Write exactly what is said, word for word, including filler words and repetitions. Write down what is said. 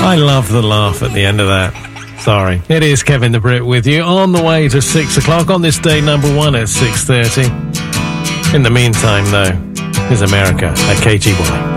I love the laugh at the end of that. Sorry. It is Kevin the Brit with you on the way to six o'clock on this day number one at six thirty. In the meantime, though, here's America at K G Y.